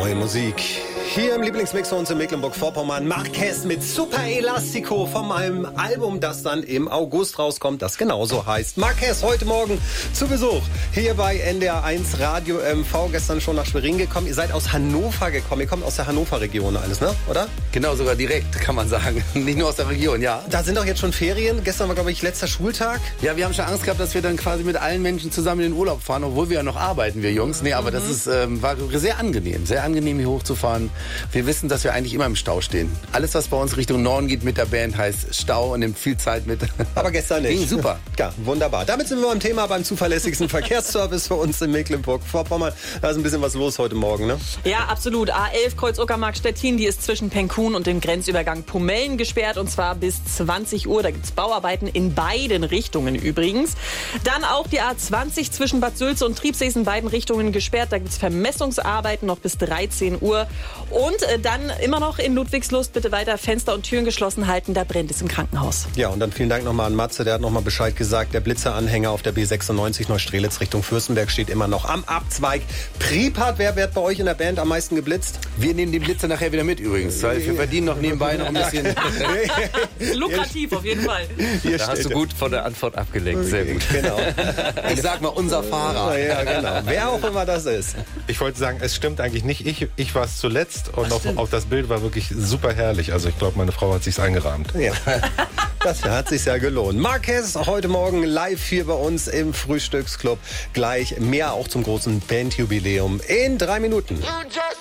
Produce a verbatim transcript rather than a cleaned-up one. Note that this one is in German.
Neue Musik. Hier im Lieblingsmix von uns in Mecklenburg-Vorpommern. Marquez mit Super Elastico von meinem Album, das dann im August rauskommt, das genauso heißt. Marquez heute Morgen zu Besuch hier bei N D R eins Radio M V. Gestern schon nach Schwerin gekommen. Ihr seid aus Hannover gekommen. Ihr kommt aus der Hannover-Region alles, ne? Oder? Genau, sogar direkt, kann man sagen. Nicht nur aus der Region, ja. Da sind doch jetzt schon Ferien. Gestern war, glaube ich, letzter Schultag. Ja, wir haben schon Angst gehabt, dass wir dann quasi mit allen Menschen zusammen in den Urlaub fahren, obwohl wir ja noch arbeiten, wir Jungs. Nee, aber mhm. das ist, ähm, war sehr angenehm. Sehr angenehm, hier hochzufahren. Wir wissen, dass wir eigentlich immer im Stau stehen. Alles, was bei uns Richtung Norden geht mit der Band, heißt Stau und nimmt viel Zeit mit. Aber gestern nicht. Ging super. Ja, wunderbar. Damit sind wir beim Thema, beim zuverlässigsten Verkehrsservice für uns in Mecklenburg-Vorpommern. Da ist ein bisschen was los heute Morgen, ne? Ja, absolut. A elf Kreuz-Uckermark-Stettin, die ist zwischen Penkhuhn und dem Grenzübergang Pomellen gesperrt und zwar bis zwanzig Uhr. Da gibt es Bauarbeiten in beiden Richtungen übrigens. Dann auch die A zwanzig zwischen Bad Sülze und Triebsee ist in beiden Richtungen gesperrt. Da gibt es Vermessungsarbeiten noch bis dreizehn Uhr. Und äh, dann immer noch in Ludwigslust bitte weiter Fenster und Türen geschlossen halten. Da brennt es im Krankenhaus. Ja, und dann vielen Dank nochmal an Matze. Der hat nochmal Bescheid gesagt. Der Blitzeranhänger auf der B sechsundneunzig Neustrelitz Richtung Fürstenberg steht immer noch am Abzweig. Pripat, wer wird bei euch in der Band am meisten geblitzt? Wir nehmen die Blitze nachher wieder mit übrigens, weil wir verdienen noch nebenbei noch ein bisschen. Lukrativ auf jeden Fall. Hier da hast du gut von der Antwort abgelenkt. Sehr gut. Genau. Ich sag mal, unser Fahrer. Ja, genau. Wer auch immer das ist. Ich wollte sagen, es stimmt eigentlich nicht. Ich, ich war es zuletzt und auch, auch das Bild war wirklich super herrlich. Also ich glaube, meine Frau hat sich's eingerahmt. Ja. Das hat sich ja gelohnt. Marquez heute Morgen live hier bei uns im Frühstücksclub. Gleich mehr auch zum großen Bandjubiläum in drei Minuten.